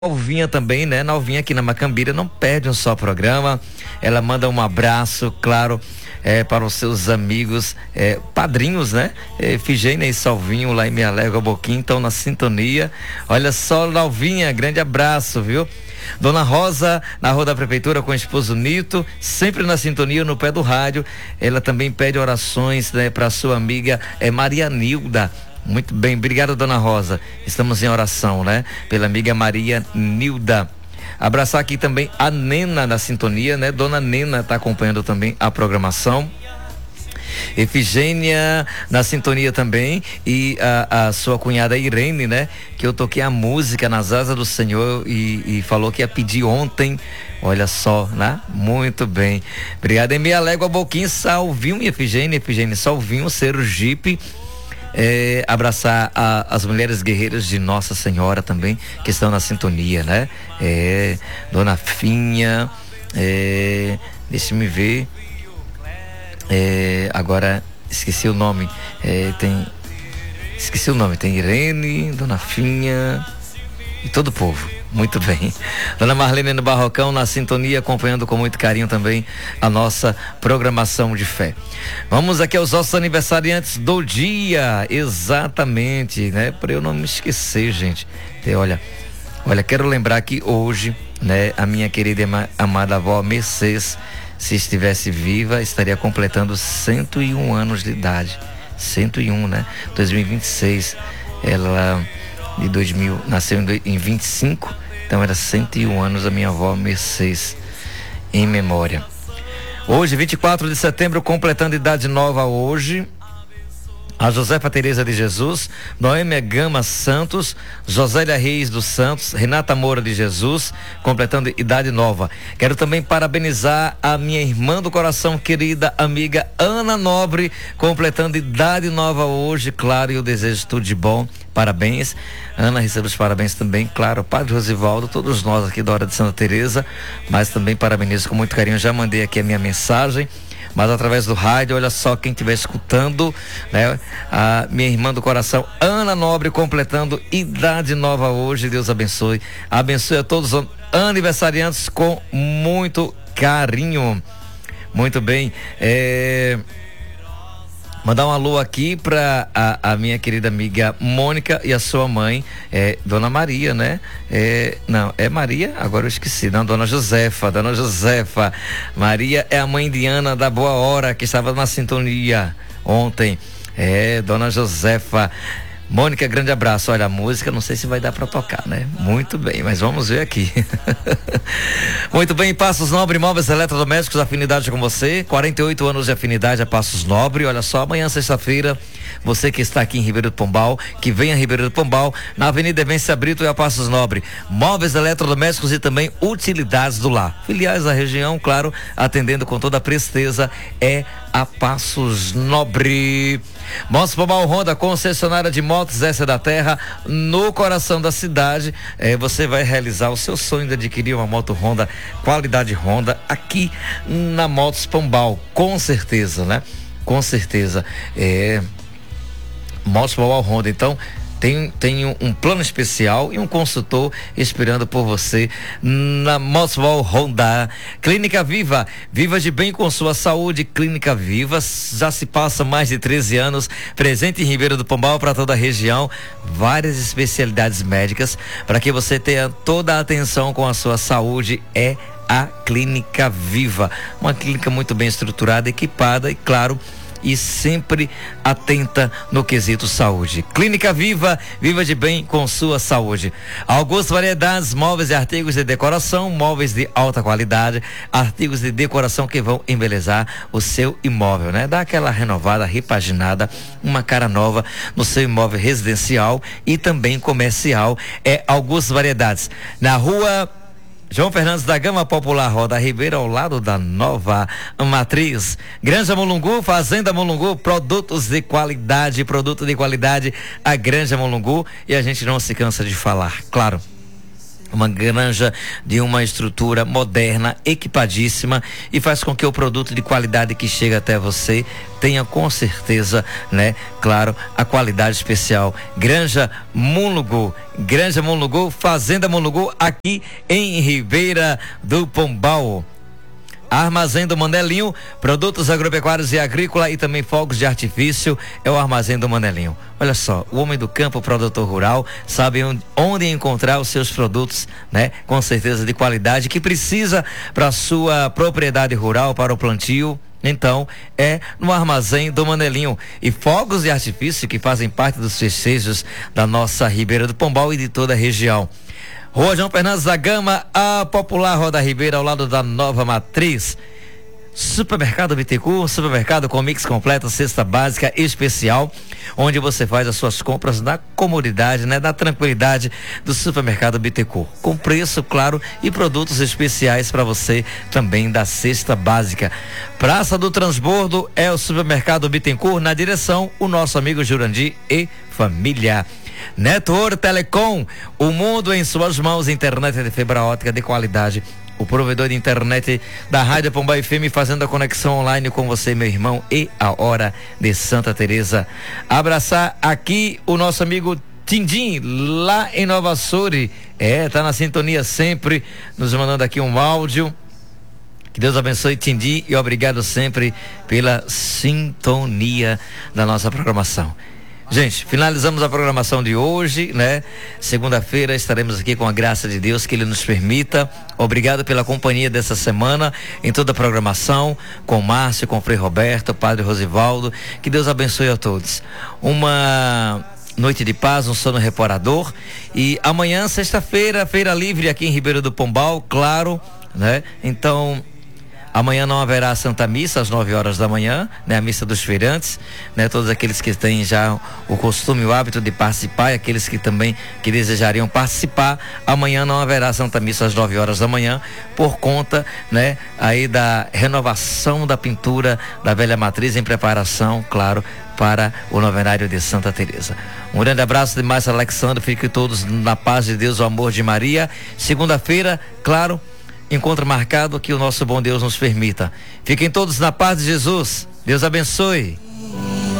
Alvinha também, né? Alvinha aqui na Macambira não perde um só programa. Ela manda um abraço, claro, para os seus amigos, padrinhos, né? Efigênia e Salvinho lá em Minha Légua Boquim estão na sintonia. Olha só, Alvinha, grande abraço, viu? Dona Rosa, na rua da prefeitura com o esposo Nito, sempre na sintonia no pé do rádio. Ela também pede orações, né, para sua amiga Maria Nilda. Muito bem, obrigado, Dona Rosa. Estamos em oração, né? Pela amiga Maria Nilda. Abraçar aqui também a Nena na sintonia, né? Dona Nena está acompanhando também a programação. Efigênia na sintonia também, e a sua cunhada Irene, né? Que eu toquei a música Nas Asas do Senhor e falou que ia pedir ontem. Olha só, né? Muito bem. Obrigado, Minha Légua Boquim, Salvinho e Efigênia, Salvinho, Sergipe. Abraçar as mulheres guerreiras de Nossa Senhora também, que estão na sintonia, né? Dona Finha, deixa-me ver, agora esqueci o nome, tem Irene, Dona Finha e todo o povo. Muito bem. Dona Marlene no Barrocão na sintonia, acompanhando com muito carinho também a nossa programação de fé. Vamos aqui aos nossos aniversariantes do dia, exatamente, né? Para eu não me esquecer, gente. Olha, quero lembrar que hoje, né, a minha querida amada avó Mercedes, se estivesse viva, estaria completando 101 anos de idade. 101, né? 2026. Ela de 2000, nasceu em 25, então era 101 anos a minha avó Mercedes, em memória. Hoje, 24 de setembro, completando idade nova hoje, a Josefa Tereza de Jesus, Noêmia Gama Santos, Josélia Reis dos Santos, Renata Moura de Jesus, completando idade nova. Quero também parabenizar a minha irmã do coração, querida amiga Ana Nobre, completando idade nova hoje, claro, e eu desejo tudo de bom. Parabéns, Ana, recebe os parabéns também, claro, Padre Rosivaldo, todos nós aqui da Hora de Santa Teresa, mas também parabenizo com muito carinho. Já mandei aqui a minha mensagem, mas através do rádio, olha só, quem estiver escutando, né? A minha irmã do coração, Ana Nobre, completando idade nova hoje. Deus abençoe a todos os aniversariantes com muito carinho. Muito bem, mandar um alô aqui para a minha querida amiga Mônica e a sua mãe, Dona Maria, né? Não, é Maria? Agora eu esqueci. Não, Dona Josefa. Maria é a mãe de Ana da Boa Hora, que estava na sintonia ontem. Dona Josefa. Mônica, grande abraço. Olha, a música não sei se vai dar para tocar, né? Muito bem, mas vamos ver aqui. Muito bem, Passos Nobre, Móveis Eletrodomésticos, afinidade com você, 48 anos de afinidade a Passos Nobre. Olha só, amanhã, sexta-feira, você que está aqui em Ribeiro do Pombal, que vem a Ribeiro do Pombal, na Avenida Evência Brito e a Passos Nobre. Móveis Eletrodomésticos e também utilidades do lar. Filiais da região, claro, atendendo com toda a presteza, é a Passos Nobre. Motos Pombal Honda, concessionária de motos, essa é da terra, no coração da cidade. Você vai realizar o seu sonho de adquirir uma moto Honda, qualidade Honda, aqui na Motos Pombal, com certeza, né? Com certeza. Motos Pombal Honda, então tem um plano especial e um consultor esperando por você na Motos Pombal Honda. Clínica Viva, viva de bem com sua saúde. Clínica Viva, já se passa mais de 13 anos, presente em Ribeiro do Pombal para toda a região, várias especialidades médicas para que você tenha toda a atenção com a sua saúde. A Clínica Viva, uma clínica muito bem estruturada, equipada e, claro, e sempre atenta no quesito saúde. Clínica Viva, viva de bem com sua saúde. Augusto Variedades, móveis e artigos de decoração, móveis de alta qualidade, artigos de decoração que vão embelezar o seu imóvel, né? Dá aquela renovada, repaginada, uma cara nova no seu imóvel residencial e também comercial. Augusto Variedades, na rua João Fernandes da Gama Popular, Roda Ribeira, ao lado da Nova Matriz. Granja Mulungu, Fazenda Mulungu, produto de qualidade, a Granja Mulungu, e a gente não se cansa de falar, claro. Uma granja de uma estrutura moderna, equipadíssima, e faz com que o produto de qualidade que chega até você tenha com certeza, né? Claro, a qualidade especial. Granja Monlugô, Fazenda Monlugô, aqui em Ribeira do Pombal. Armazém do Manelinho, produtos agropecuários e agrícola e também fogos de artifício, é o Armazém do Manelinho. Olha só, o homem do campo, o produtor rural, sabe onde encontrar os seus produtos, né? Com certeza de qualidade, que precisa para sua propriedade rural, para o plantio. Então, é no Armazém do Manelinho. E fogos de artifício que fazem parte dos festejos da nossa Ribeira do Pombal e de toda a região. Rua João Fernandes da Gama, a popular Roda Ribeira, ao lado da Nova Matriz. Supermercado Bittencourt, supermercado com mix completo, cesta básica especial, onde você faz as suas compras na comodidade, né, na tranquilidade do supermercado Bittencourt, com preço, claro, e produtos especiais para você também da cesta básica. Praça do Transbordo é o supermercado Bittencourt, na direção o nosso amigo Jurandir e família. Network Telecom, o mundo em suas mãos, internet de fibra ótica de qualidade. O provedor de internet da Rádio Pombal FM, fazendo a conexão online com você, meu irmão, e a hora de Santa Teresa. Abraçar aqui o nosso amigo Tindim, lá em Nova Açores. Tá na sintonia sempre, nos mandando aqui um áudio. Que Deus abençoe, Tindim, e obrigado sempre pela sintonia da nossa programação. Gente, finalizamos a programação de hoje, né? Segunda-feira estaremos aqui com a graça de Deus, que Ele nos permita. Obrigado pela companhia dessa semana em toda a programação, com Márcio, com Frei Roberto, Padre Rosivaldo. Que Deus abençoe a todos. Uma noite de paz, um sono reparador. E amanhã, sexta-feira, feira livre aqui em Ribeira do Pombal, claro, né? Então, amanhã não haverá a Santa Missa às 9 horas da manhã, né? A missa dos feirantes, né? Todos aqueles que têm já o costume, o hábito de participar, e aqueles que também que desejariam participar, amanhã não haverá a Santa Missa às 9 horas da manhã, por conta, né? Aí da renovação da pintura da Velha Matriz, em preparação, claro, para o novenário de Santa Teresa. Um grande abraço de Márcio Alexandre, fiquem todos na paz de Deus, o amor de Maria. Segunda-feira, claro, encontro marcado, que o nosso bom Deus nos permita. Fiquem todos na paz de Jesus. Deus abençoe.